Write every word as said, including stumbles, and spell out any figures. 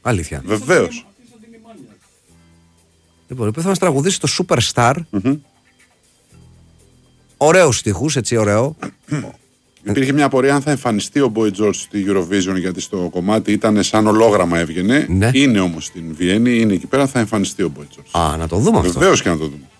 Αλήθεια. Βεβαίως. Λοιπόν, είπε θα μας τραγουδήσει το Superstar. Mm-hmm. Ωραίους στίχους, έτσι ωραίο. Υπήρχε μια απορία αν θα εμφανιστεί ο Boy George στη Eurovision, γιατί στο κομμάτι ήταν σαν ολόγραμμα έβγαινε. Ναι. Είναι όμως στην Βιέννη, είναι εκεί πέρα, θα εμφανιστεί ο Boy George. Α, να το δούμε αυτό. Βεβαίως και να το δούμε.